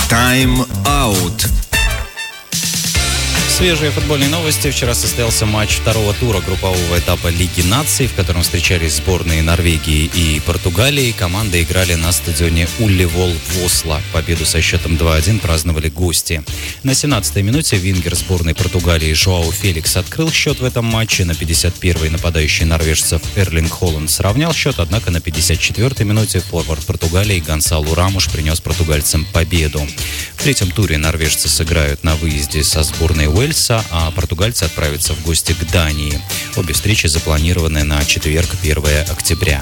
Тайм-аут. Свежие футбольные новости. Вчера состоялся матч второго тура группового этапа Лиги наций, в котором встречались сборные Норвегии и Португалии. Команды играли на стадионе Улливол в Осло. Победу со счетом 2-1 праздновали гости. На 17-й минуте вингер сборной Португалии Жоау Феликс открыл счет в этом матче. На 51-й нападающий норвежцев Эрлинг Холланд сравнял счет, однако на 54-й минуте форвард Португалии Гонсалу Рамуш принес португальцам победу. В третьем туре норвежцы сыграют на выезде со сборной Уэльса, а португальцы отправятся в гости к Дании. Обе встречи запланированы на четверг, 1 октября.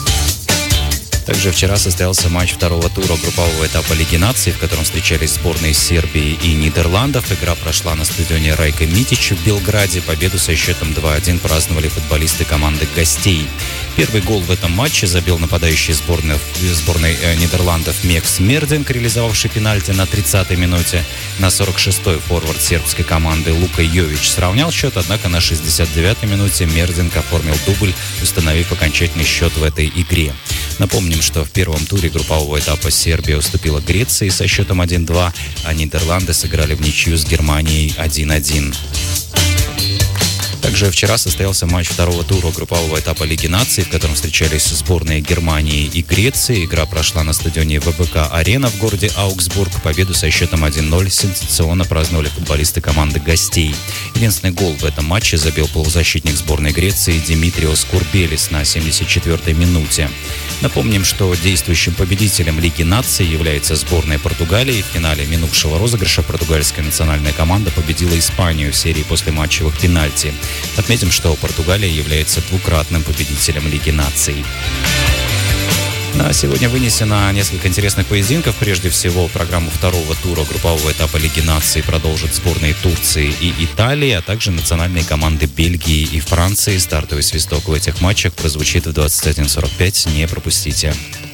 Также вчера состоялся матч второго тура группового этапа Лиги наций, в котором встречались сборные Сербии и Нидерландов. Игра прошла на стадионе Райка Митич в Белграде. Победу со счетом 2-1 праздновали футболисты команды гостей. Первый гол в этом матче забил нападающий сборной Нидерландов Мекс Мердинг, реализовавший пенальти на 30-й минуте. На 46-й форвард сербской команды Лука Йович сравнял счет, однако на 69-й минуте Мердинг оформил дубль, установив окончательный счет в этой игре. Напомним, что в первом туре группового этапа Сербия уступила Греции со счетом 1-2, а Нидерланды сыграли в ничью с Германией 1-1. Также вчера состоялся матч второго тура группового этапа Лиги наций, в котором встречались сборные Германии и Греции. Игра прошла на стадионе ВБК-Арена в городе Аугсбург. Победу со счетом 1-0 сенсационно праздновали футболисты команды гостей. Единственный гол в этом матче забил полузащитник сборной Греции Димитриос Курбелис на 74-й минуте. Напомним, что действующим победителем Лиги наций является сборная Португалии. В финале минувшего розыгрыша португальская национальная команда победила Испанию в серии послематчевых пенальти. Отметим, что Португалия является двукратным победителем Лиги наций. На сегодня вынесено несколько интересных поединков. Прежде всего, программу второго тура группового этапа Лиги наций продолжат сборные Турции и Италии, а также национальные команды Бельгии и Франции. Стартовый свисток в этих матчах прозвучит в 21:45. Не пропустите.